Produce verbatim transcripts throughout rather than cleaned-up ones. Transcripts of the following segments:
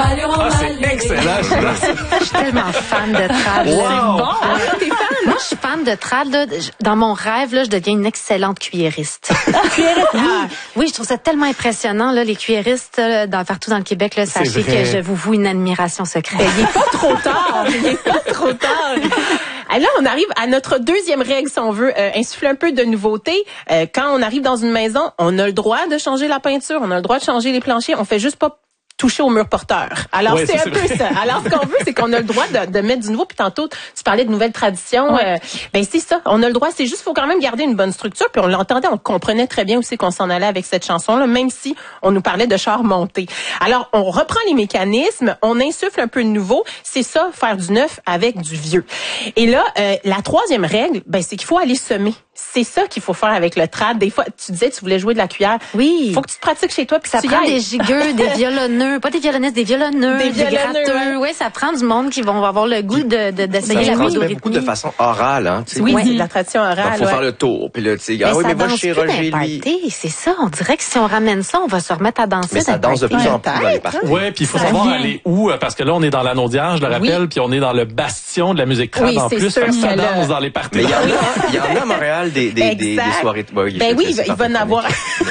Ah, c'est excellent. Je suis tellement fan de trad. Wow. C'est bon, hein? T'es fan? Moi, je suis fan de trad. Là. Dans mon rêve, là, je deviens une excellente cuillériste. Cuillériste? Oui, oui, je trouve ça tellement impressionnant, là, les cuilléristes là, dans, partout dans le Québec. Là, sachez que je vous voue une admiration secrète. Il n'est pas trop tard. Il n'est pas trop tard. Alors, on arrive à notre deuxième règle, si on veut euh, insuffler un peu de nouveauté. Euh, quand on arrive dans une maison, on a le droit de changer la peinture, on a le droit de changer les planchers, on fait juste pas toucher au mur porteur. Alors, oui, c'est ça, un peu ça. Alors, ce qu'on veut, c'est qu'on a le droit de, de mettre du nouveau. Puis tantôt, tu parlais de nouvelles traditions. Oui. Euh, ben, c'est ça. On a le droit. C'est juste, faut quand même garder une bonne structure. Puis on l'entendait, on comprenait très bien aussi qu'on s'en allait avec cette chanson-là, même si on nous parlait de char monté. Alors, on reprend les mécanismes, on insuffle un peu de nouveau. C'est ça, faire du neuf avec du vieux. Et là, euh, la troisième règle, ben, c'est qu'il faut aller semer. C'est ça qu'il faut faire avec le trad. Des fois, tu disais, tu voulais jouer de la cuillère. Oui. Faut que tu te pratiques chez toi. Puis ça tu prend y des gigueux, des violonneux, pas des violonistes, des violonneux, des, des gratteurs. Ouais. Oui, ça prend du monde qui vont avoir le goût de, de, d'essayer ça la se transmet musique. beaucoup de façon orale, hein. T'sais. Oui, ouais. c'est de la tradition orale. Il faut ouais. faire le tour. Puis là, tu sais, ah oui, mais va chez Roger, lui. C'est ça, on dirait que si on ramène ça, on va se remettre à danser. Mais ça danse de plus en plus dans les parties. Oui, puis il faut savoir aller où, parce que là, on est dans l'Anaudière, je le rappelle, oui. puis on est dans le bastion de la musique trad oui, en plus, sûr parce que ça que danse le... dans les parties. Mais il y en a, il y en a à Montréal des, des, des, des soirées. Bon, oui, ben oui, il va, il va en avoir. je,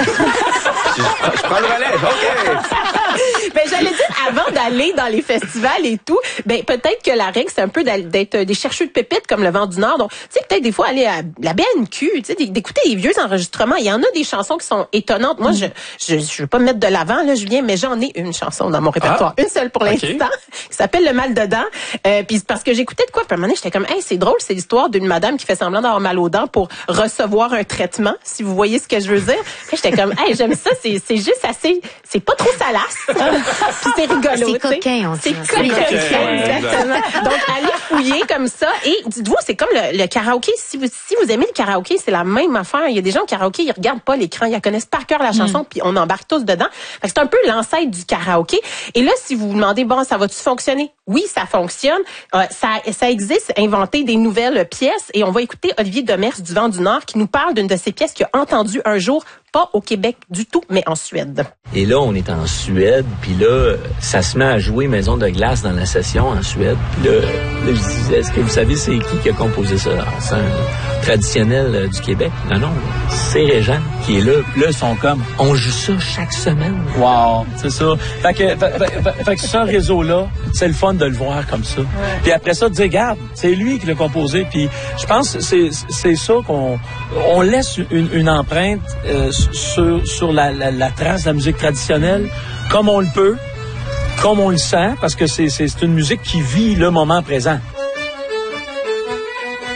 je prends le relais, OK. Ben, j'allais dire, avant d'aller dans les festivals et tout, ben, peut-être que la règle, c'est un peu d'être des chercheurs de pépites comme le Vent du Nord. Donc, tu sais, peut-être des fois aller à la B N Q, tu sais, d'écouter les vieux enregistrements. Il y en a des chansons qui sont étonnantes. Moi, je, je, je veux pas me mettre de l'avant, là, Julien, mais j'en ai une chanson dans mon répertoire. Ah, une seule pour l'instant. Okay. Qui s'appelle Le Mal dedans. Euh, puis parce que j'écoutais de quoi, puis à un moment donné, j'étais comme, hey, c'est drôle, c'est l'histoire d'une madame qui fait semblant d'avoir mal aux dents pour recevoir un traitement, si vous voyez ce que je veux dire. Puis j'étais comme, hey, j'aime ça, c'est, c'est juste assez, c'est pas trop salace. Puis c'est rigolo. C'est coquin, on C'est coquin, exactement. Donc, allez fouiller comme ça. Et dites-vous, c'est comme le, le karaoké. Si vous, si vous aimez le karaoké, c'est la même affaire. Il y a des gens au karaoké, ils regardent pas l'écran, ils connaissent par cœur la chanson, mm. puis on embarque tous dedans. Fait que c'est un peu l'ancêtre du karaoké. Et là, si vous vous demandez, bon, ça va-tu fonctionner? Oui, ça fonctionne. Euh, ça, ça existe, inventer des nouvelles pièces. Et on va écouter Olivier Demers du Vent du Nord qui nous parle d'une de ces pièces qu'il a entendues un jour, pas au Québec du tout, mais en Suède. Et là, on est en Suède, puis là, ça se met à jouer Maison de glace dans la session en Suède. Puis là, là je disais, est-ce que vous savez c'est qui qui a composé ça? C'est un traditionnel euh, du Québec? Non, non, c'est Régent qui est là. Puis là, ils sont comme, on joue ça chaque semaine. Wow, c'est ça. Fait que, fait, fait, fait que ce réseau-là, c'est le fun de le voir comme ça. Ouais. Puis après ça, de dire, regarde, c'est lui qui l'a composé. Puis je pense que c'est, c'est ça qu'on on laisse une, une empreinte euh, sur, sur la, la, la trace de la musique traditionnelle, comme on le peut, comme on le sent, parce que c'est, c'est, c'est une musique qui vit le moment présent.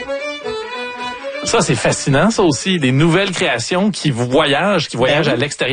Ça, c'est fascinant, ça aussi, des nouvelles créations qui voyagent, qui voyagent ben oui. à l'extérieur.